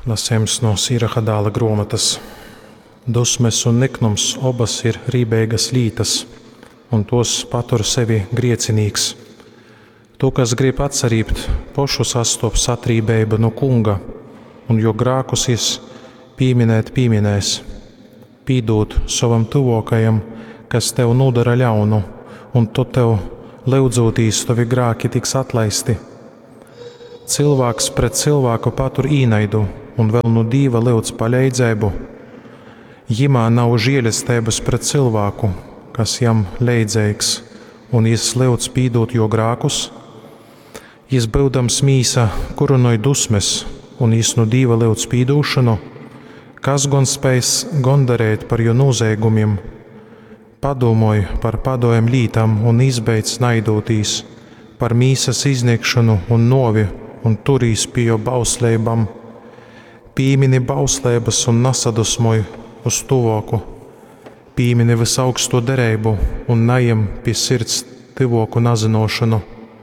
Lasījums no Sīraha dēla grāmatas. Dusmes un niknums abas ir rībēgas lītas, un tos patur sevi griecinīgs. To, kas grib atcerīt, pošu sastops atrībēba no kunga, un jo grākus jis pieminēs, pīdot savam tuvokajam, kas tev nodara ļaunu, un to tev lūdzotīs, tavi grāki tiks atlaisti. Cilvēks pret cilvēku patur īnaidu, un vēl no Dīva lūdz paļeidzēbu. Jimā nav žēlestības pret cilvēku, kas jam leidzēks, un jis lūdz pīdot jo grākus. Jis būdams mīsa kurinoja dusmes, un jis no Dīva lūdz pīdūšanu, kas gan spēs gondarēt par jo noziegumiem. Padomoj par padojem lītam un izbeidz naidotīs, par mīsas izniekšanu un novi, un turīs pie jo bauslībām. Pīmini bauslības un nasadusmoj uz tuvoku. Pīmini visaugsto derību un najem pie sirds tuvoku nazinošanu.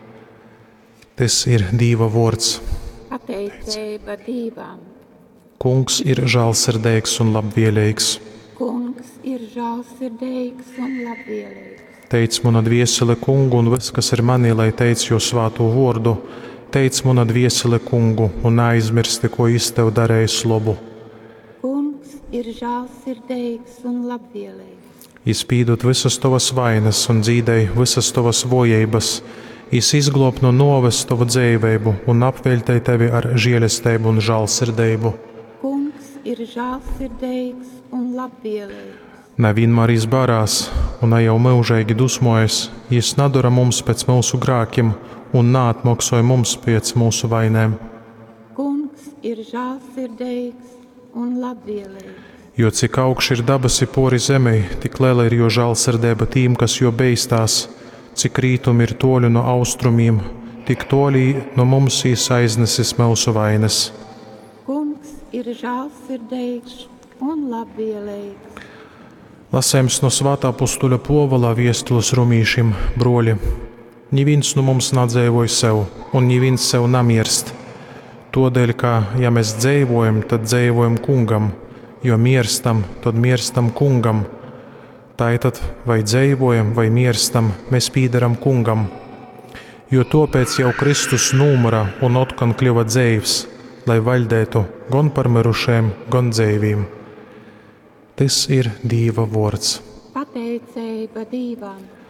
Tas ir Dīva vārds. Pateicība Dīvam. Kungs ir žēlsirdīgs un labvēlīgs. Kungs ir žēlsirdīgs un labvēlīgs. Teic mana dviesele Kungu, un viss, kas ir manī, lai teic jo svāto vārdu. Teic mana dviesele Kungu, un aizmirsti, ko es tev darējis labu. Kungs ir žēlsirdīgs un labvēlīgs. Izpīdot visas tavas vainas un dzīdēj visas tavas vojības, es izglob no noves tavu dzīvību un apveļtēj tevi ar žēlestību un žēlsirdību. Kungs ir žēlsirdīgs un labvēlīgs. Nevienmēr izbarās un ne jau mūžīgi dusmojas, jis nedara mums pēc mūsu grākiem un neatmaksāja mums pēc mūsu vainēm. Kungs ir žēlsirdīgs un labvēlīgs. Jo cik augš ir dabasi pori zemei, tik liela ir jo žēlsirdība tīm, kas jo beistās. Cik rītumi ir toļi no austrumiem, tik toļi no mums īs aiznesis mūsu vainas. Kungs ir žēlsirdīgs un labvēlīgs. Lasējums no svētā apostoļa Pāvila vēstules romīšiem, broļi. Neviens no mums nadzēvoja sev, un neviens sev namirst. Todēļ, ka, ja mēs dzīvojam, tad dzīvojam kungam, jo mirstam, tad mirstam kungam. Tātad, vai dzīvojam, vai mirstam, mēs pīdaram kungam. Jo tāpēc jau Kristus numura un otkan kļuva dzīvs, lai valdētu gan par mirušiem, gan dzīvīm. Tas ir Dīva vārds. Pateicība Dīvam.